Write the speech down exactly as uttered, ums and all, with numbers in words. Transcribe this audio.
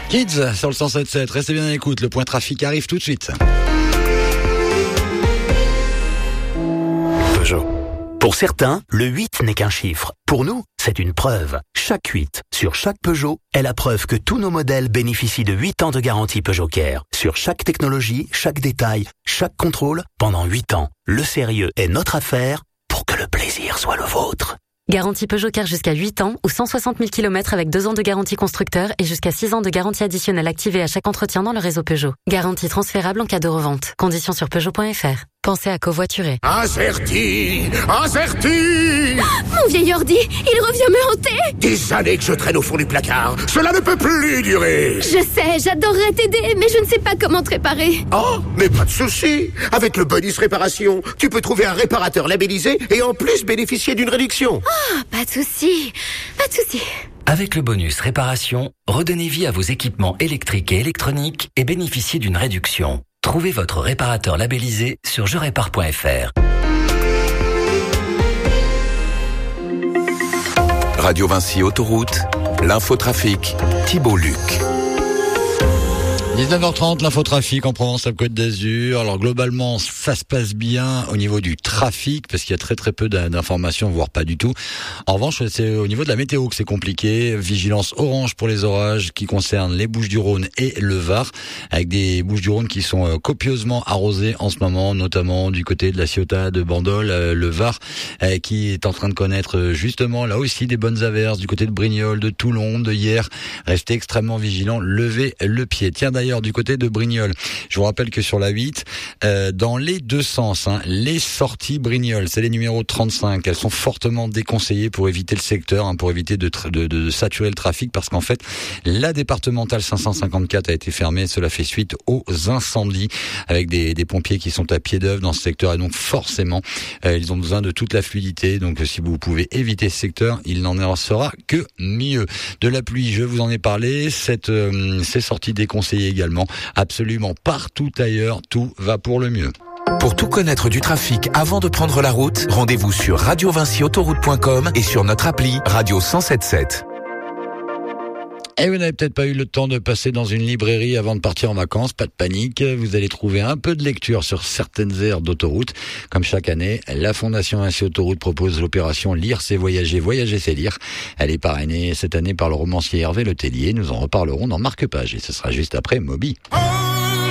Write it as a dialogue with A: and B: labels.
A: Kids sur le cent sept sept, restez bien à l'écoute, le point trafic arrive tout de suite.
B: Peugeot. Pour certains, le huit n'est qu'un chiffre. Pour nous, c'est une preuve. Chaque huit sur chaque Peugeot est la preuve que tous nos modèles bénéficient de huit ans de garantie Peugeot Care. Sur chaque technologie, chaque détail, chaque contrôle, pendant huit ans. Le sérieux est notre affaire pour que le plaisir soit le vôtre.
C: Garantie Peugeot Care jusqu'à huit ans ou cent soixante mille kilomètres avec deux ans de garantie constructeur et jusqu'à six ans de garantie additionnelle activée à chaque entretien dans le réseau Peugeot. Garantie transférable en cas de revente. Conditions sur Peugeot point F R. Pensez à covoiturer.
D: Acerti, Acerti.
E: Mon vieil ordi, il revient me hanter.
D: Des années que je traîne au fond du placard. Cela ne peut plus durer.
E: Je sais, j'adorerais t'aider, mais je ne sais pas comment te réparer.
D: Oh, mais pas de souci. Avec le bonus réparation, tu peux trouver un réparateur labellisé et en plus bénéficier d'une réduction.
E: Oh, pas de souci, pas de souci.
B: Avec le bonus réparation, redonnez vie à vos équipements électriques et électroniques et bénéficiez d'une réduction. Trouvez votre réparateur labellisé sur je répare point F R.
F: Radio Vinci Autoroute, l'infotrafic, Thibault Luc.
A: dix-neuf heures trente, l'infotrafic en Provence-Alpes-Côte d'Azur. Alors globalement, ça se passe bien au niveau du trafic parce qu'il y a très très peu d'informations, voire pas du tout. En revanche, c'est au niveau de la météo que c'est compliqué. Vigilance orange pour les orages qui concernent les Bouches-du-Rhône et le Var, avec des Bouches-du-Rhône qui sont copieusement arrosées en ce moment, notamment du côté de la Ciotat, de Bandol, le Var qui est en train de connaître justement là aussi des bonnes averses du côté de Brignoles, de Toulon, de hier. Restez extrêmement vigilants, levez le pied. Tiens d'ailleurs, du côté de Brignoles, je vous rappelle que sur la huit, euh, dans les deux sens, hein, les sorties Brignoles, c'est les numéros trente-cinq, elles sont fortement déconseillées pour éviter le secteur, hein, pour éviter de, de, de, de saturer le trafic, parce qu'en fait, la départementale cinq cent cinquante-quatre a été fermée, cela fait suite aux incendies, avec des, des pompiers qui sont à pied d'œuvre dans ce secteur, et donc forcément, euh, ils ont besoin de toute la fluidité, donc si vous pouvez éviter ce secteur, il n'en sera que mieux. De la pluie, je vous en ai parlé, cette, euh, ces sorties déconseillées également, absolument partout ailleurs, tout va pour le mieux.
F: Pour tout connaître du trafic avant de prendre la route, rendez-vous sur radio vinci autoroute point com et sur notre appli Radio cent sept sept.
A: Et vous n'avez peut-être pas eu le temps de passer dans une librairie avant de partir en vacances, pas de panique, vous allez trouver un peu de lecture sur certaines aires d'autoroute. Comme chaque année, la Fondation Vinci Autoroute propose l'opération Lire c'est voyager, voyager c'est lire. Elle est parrainée cette année par le romancier Hervé Le Tellier, nous en reparlerons dans Marque-Page et ce sera juste après Moby.
D: Oh